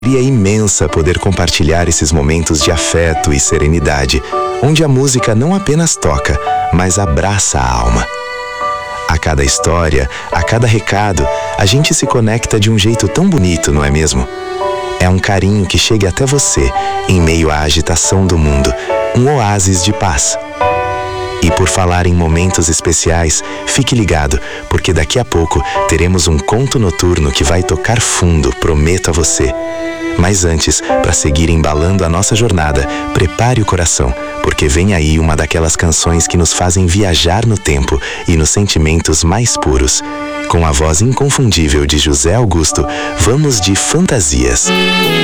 alegria imensa poder compartilhar esses momentos de afeto e serenidade, onde a música não apenas toca, mas abraça a alma. A cada história, a cada recado, a gente se conecta de um jeito tão bonito, não é mesmo? É um carinho que chega até você, em meio à agitação do mundo, um oásis de paz. E por falar em momentos especiais, fique ligado, porque daqui a pouco teremos um conto noturno que vai tocar fundo, prometo a você. Mas antes, para seguir embalando a nossa jornada, prepare o coração, porque vem aí uma daquelas canções que nos fazem viajar no tempo e nos sentimentos mais puros. Com a voz inconfundível de José Augusto, vamos de Fantasias.